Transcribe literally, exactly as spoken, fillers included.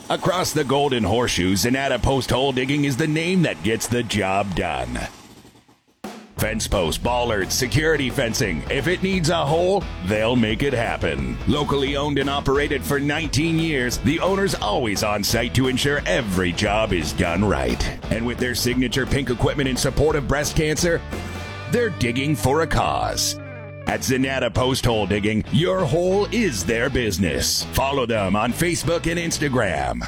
Across the Golden Horseshoe, Zanata Post Hole Digging is the name that gets the job done. Fence posts, bollards, security fencing. If it needs a hole, they'll make it happen. Locally owned and operated for nineteen years, the owner's always on site to ensure every job is done right. And with their signature pink equipment in support of breast cancer, they're digging for a cause. At Zanata Post Hole Digging, your hole is their business. Follow them on Facebook and Instagram.